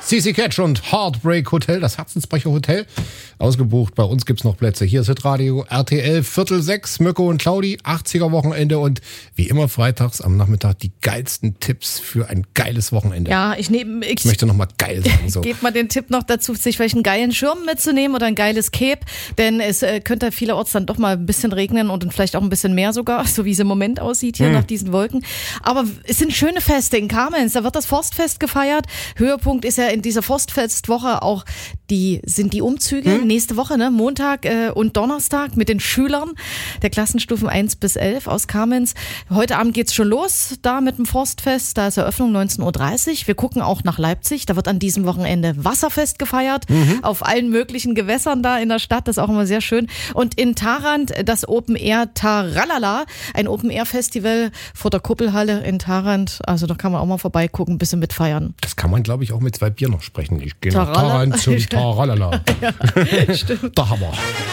CC Catch und Heartbreak Hotel, das Herzensbrecher Hotel. Ausgebucht, bei uns gibt's noch Plätze. Hier ist Hitradio RTL, 5:45, Mirko und Claudi, 80er Wochenende und wie immer freitags am Nachmittag die geilsten Tipps für ein geiles Wochenende. Ja, ich möchte nochmal geil sagen. So. Gebt mal den Tipp noch dazu, sich vielleicht einen geilen Schirm mitzunehmen oder ein geiles Cape, denn es könnte vielerorts dann doch mal ein bisschen regnen und vielleicht auch ein bisschen mehr sogar, so wie es im Moment aussieht hier nach diesen Wolken. Aber es sind schöne Feste in Kamenz, da wird das Forstfest gefeiert. Höhepunkt ist ja in dieser Forstfestwoche auch sind die Umzüge nächste Woche, ne? Montag und Donnerstag mit den Schülern der Klassenstufen 1 bis 11 aus Kamenz. Heute Abend geht's schon los, da mit dem Forstfest, da ist Eröffnung 19:30 Uhr. Wir gucken auch nach Leipzig, da wird an diesem Wochenende Wasserfest gefeiert, auf allen möglichen Gewässern da in der Stadt, das ist auch immer sehr schön. Und in Tharandt das Open Air Taralala, ein Open Air Festival vor der Kuppelhalle in Tharandt, also da kann man auch mal vorbeigucken, ein bisschen mitfeiern. Das kann man, glaube ich, auch mit 2 Bier noch sprechen. Ich gehe nach Tharandt zum Taralala. Ja, stimmt. Der Hammer.